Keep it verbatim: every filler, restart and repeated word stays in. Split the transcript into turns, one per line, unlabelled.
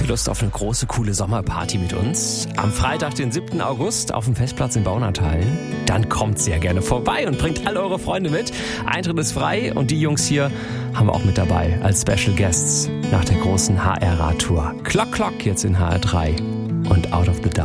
ihr Lust auf eine große, coole Sommerparty mit uns? Am Freitag, den siebten August, auf dem Festplatz in Baunatal. Dann kommt sehr gerne vorbei und bringt alle eure Freunde mit. Eintritt ist frei und die Jungs hier haben wir auch mit dabei als Special Guests nach der großen H R-Radtour. Clock Clock jetzt in H R drei und Out of the Dark.